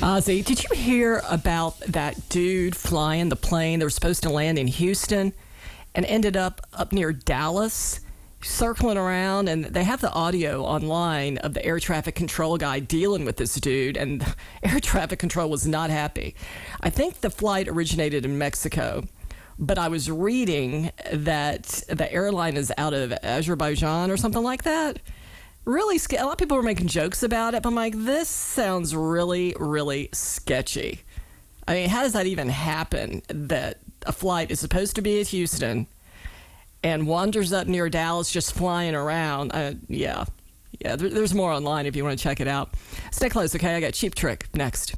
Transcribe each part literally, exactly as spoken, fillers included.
Ozzy, did you hear about that dude flying the plane that was supposed to land in Houston and ended up up near Dallas, circling around? And they have the audio online of the air traffic control guy dealing with this dude, and air traffic control was not happy. I think the flight originated in Mexico, but I was reading that the airline is out of Azerbaijan or something like that. Really, a lot of people were making jokes about it, but I'm like, this sounds really, really sketchy. I mean, how does that even happen, that a flight is supposed to be at Houston and wanders up near Dallas just flying around? Uh, yeah, yeah, there, there's more online if you want to check it out. Stay close, okay? I got Cheap Trick next.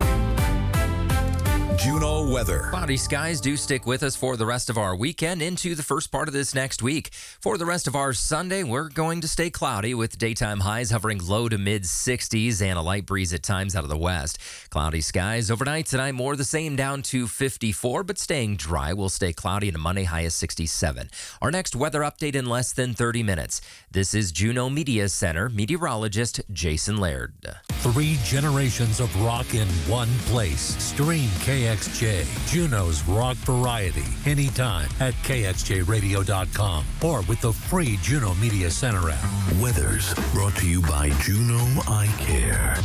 Juneau weather. Cloudy skies do stick with us for the rest of our weekend into the first part of this next week. For the rest of our Sunday, we're going to stay cloudy with daytime highs hovering low to mid sixties and a light breeze at times out of the west. Cloudy skies overnight tonight, more the same, down to fifty-four, but staying dry. We'll stay cloudy and a Monday high of sixty-seven. Our next weather update in less than thirty minutes. This is Juneau Media Center meteorologist Jason Laird. Three generations of rock in one place. Stream K X J, Juneau's rock variety, anytime at K X J radio dot com or with the free Juneau Media Center app. Weather's brought to you by Juneau Eye Care.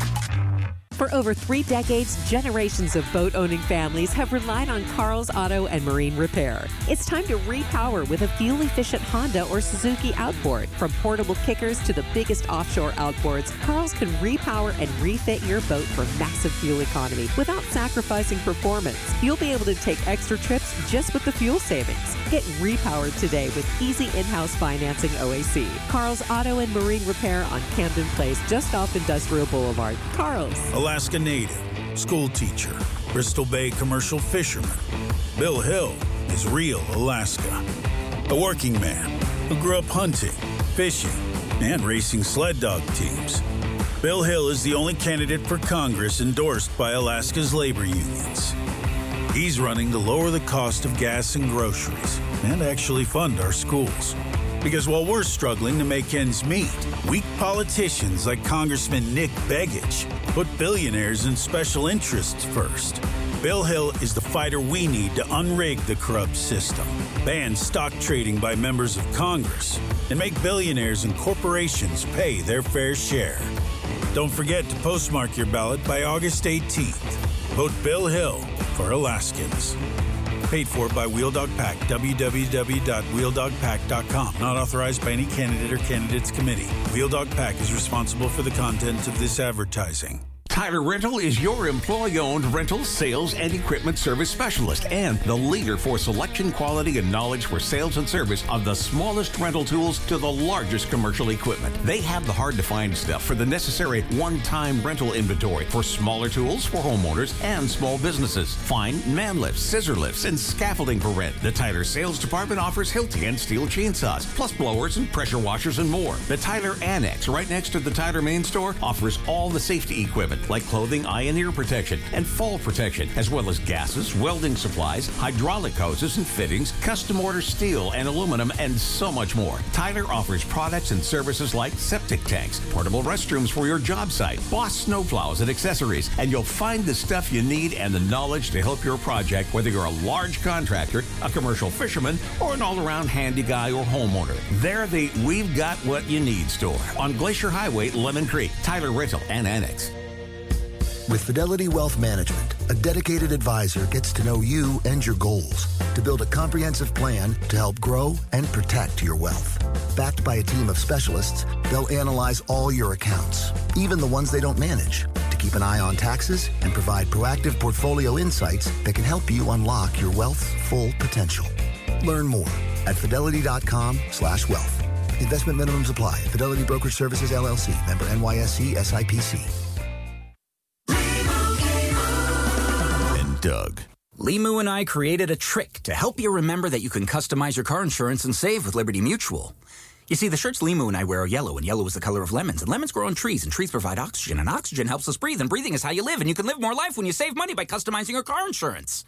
For over three decades, generations of boat-owning families have relied on Carl's Auto and Marine Repair. It's time to repower with a fuel-efficient Honda or Suzuki outboard. From portable kickers to the biggest offshore outboards, Carl's can repower and refit your boat for massive fuel economy without sacrificing performance. You'll be able to take extra trips just with the fuel savings. Get repowered today with easy in-house financing O A C. Carl's Auto and Marine Repair on Camden Place, just off Industrial Boulevard. Carl's. Alaska native, school teacher, Bristol Bay commercial fisherman. Bill Hill is real Alaska. A working man who grew up hunting, fishing, and racing sled dog teams. Bill Hill is the only candidate for Congress endorsed by Alaska's labor unions. He's running to lower the cost of gas and groceries and actually fund our schools. Because while we're struggling to make ends meet, weak politicians like Congressman Nick Begich put billionaires and special interests first. Bill Hill is the fighter we need to unrig the corrupt system, ban stock trading by members of Congress, and make billionaires and corporations pay their fair share. Don't forget to postmark your ballot by August eighteenth. Vote Bill Hill for Alaskans. Paid for by Wheel Dog Pack, w w w dot wheel dog pack dot com. Not authorized by any candidate or candidates committee. Wheel Dog Pack is responsible for the content of this advertising. Tyler Rental is your employee-owned rental, sales, and equipment service specialist and the leader for selection, quality, and knowledge for sales and service of the smallest rental tools to the largest commercial equipment. They have the hard-to-find stuff for the necessary one-time rental inventory for smaller tools for homeowners and small businesses. Find man lifts, scissor lifts, and scaffolding for rent. The Tyler sales department offers Hilti and steel chainsaws, plus blowers and pressure washers and more. The Tyler Annex, right next to the Tyler main store, offers all the safety equipment like clothing, eye and ear protection, and fall protection, as well as gases, welding supplies, hydraulic hoses and fittings, custom order steel and aluminum, and so much more. Tyler offers products and services like septic tanks, portable restrooms for your job site, Boss snowplows and accessories, and you'll find the stuff you need and the knowledge to help your project, whether you're a large contractor, a commercial fisherman, or an all-around handy guy or homeowner. They're the We've Got What You Need store on Glacier Highway, Lemon Creek. Tyler Rental and Annex. With Fidelity Wealth Management, a dedicated advisor gets to know you and your goals to build a comprehensive plan to help grow and protect your wealth. Backed by a team of specialists, they'll analyze all your accounts, even the ones they don't manage, to keep an eye on taxes and provide proactive portfolio insights that can help you unlock your wealth's full potential. Learn more at fidelity dot com slash wealth. Investment minimums apply. Fidelity Brokerage Services, L L C. Member N Y S C S I P C. Doug. Limu and I created a trick to help you remember that you can customize your car insurance and save with Liberty Mutual. You see, the shirts Limu and I wear are yellow, and yellow is the color of lemons. And lemons grow on trees, and trees provide oxygen, and oxygen helps us breathe, and breathing is how you live, and you can live more life when you save money by customizing your car insurance.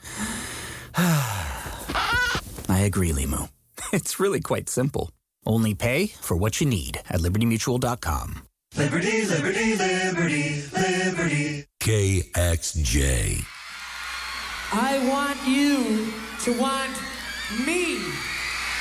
I agree, Limu. It's really quite simple. Only pay for what you need at liberty mutual dot com. Liberty, liberty, liberty, liberty. K X J. I want you to want me.